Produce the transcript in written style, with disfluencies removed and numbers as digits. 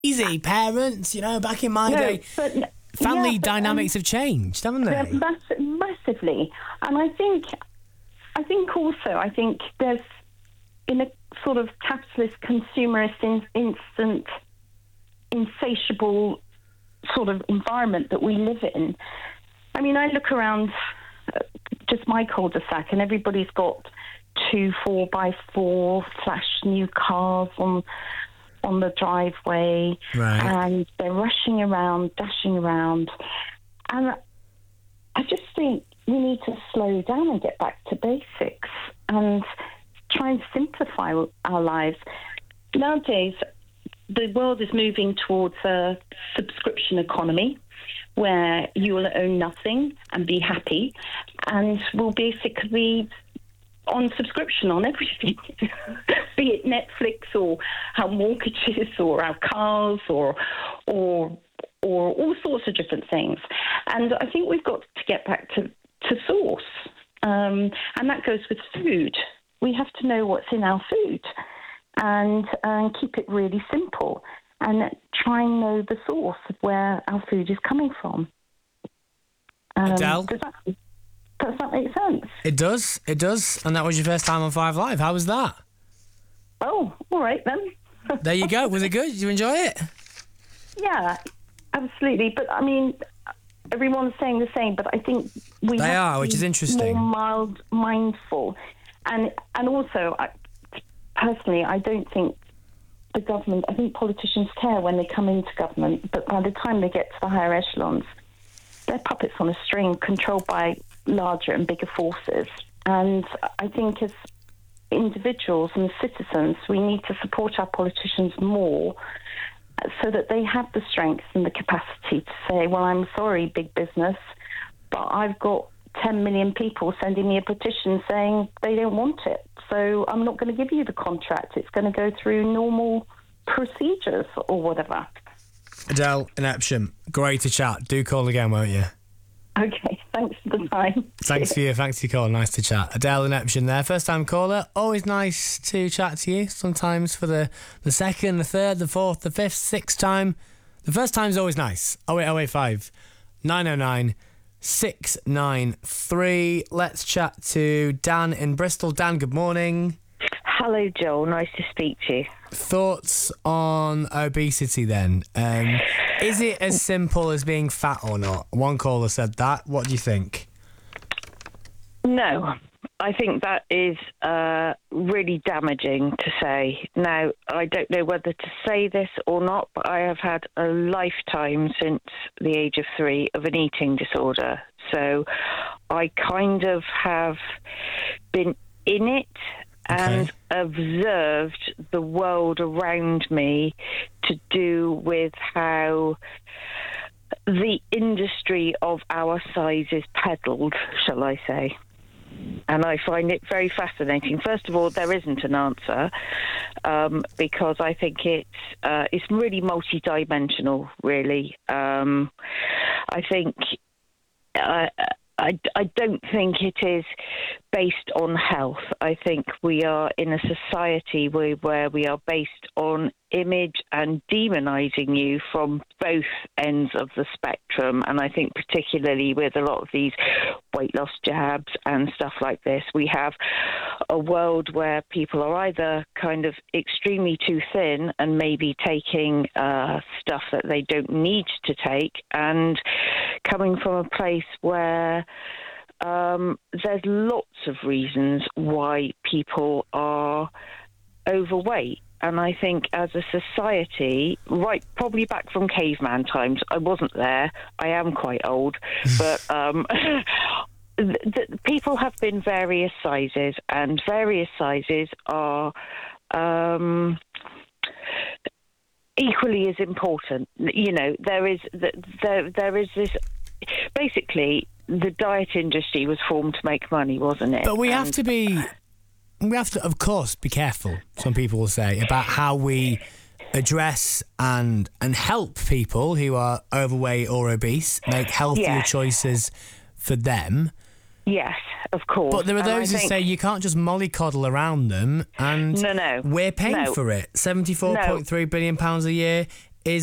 easy, parents. Back in my day, family dynamics have changed, haven't they? Massively. And I think there's, in a sort of capitalist, consumerist, instant, insatiable sort of environment that we live in. I mean, I look around just my cul-de-sac, and everybody's got 2 4x4 flash new cars on the driveway, right. And they're rushing around, dashing around, and I just think we need to slow down and get back to basics and try and simplify our lives. Nowadays, the world is moving towards a subscription economy where you will own nothing and be happy, and will basically on subscription on everything, be it Netflix or our mortgages or our cars or all sorts of different things. And I think we've got to get back to source, and that goes with food. We have to know what's in our food and keep it really simple and try and know the source of where our food is coming from. Adele? Does that make sense? It does. And that was your first time on 5 Live. How was that? Oh, all right then. There you go. Was it good? Did you enjoy it? Yeah, absolutely. But I mean, everyone's saying the same, but I think which is interesting. More mindful. And also, personally, I don't think the government, I think politicians care when they come into government, but by the time they get to the higher echelons, they're puppets on a string controlled by larger and bigger forces. And I think as individuals and citizens, we need to support our politicians more so that they have the strength and the capacity to say, well, I'm sorry, big business, but I've got 10 million people sending me a petition saying they don't want it. So I'm not going to give you the contract. It's going to go through normal procedures or whatever. Adele in Epsom, great to chat. Do call again, won't you? Okay, thanks for the time. Thanks for your call. Nice to chat. Adele in Epsom there, first time caller. Always nice to chat to you. Sometimes for the second, the third, the fourth, the fifth, sixth time. The first time's always nice. 08085 909 693. Let's chat to Dan in Bristol. Dan, good morning. Hello, Joel. Nice to speak to you. Thoughts on obesity then? Is it as simple as being fat or not? One caller said that. What do you think? No, I think that is really damaging to say. Now, I don't know whether to say this or not, but I have had a lifetime since the age of 3 of an eating disorder. So I kind of have been in it and observed the world around me to do with how the industry of our size is peddled, shall I say. And I find it very fascinating. First of all, there isn't an answer because I think it's really multidimensional, really. I think... I don't think it is based on health. I think we are in a society where we are based on image and demonising you from both ends of the spectrum. And I think particularly with a lot of these weight loss jabs and stuff like this, we have a world where people are either kind of extremely too thin and maybe taking stuff that they don't need to take, and coming from a place where there's lots of reasons why people are overweight. And I think as a society, right, probably back from caveman times, I wasn't there, I am quite old, but people have been various sizes, and various sizes are equally as important. You know, there is this, basically, the diet industry was formed to make money, wasn't it? But we have to, of course, be careful, some people will say, about how we address and help people who are overweight or obese make healthier choices for them. Yes, of course. But there are those who say you can't just mollycoddle around them, and No. we're paying for it. £74.3 billion a year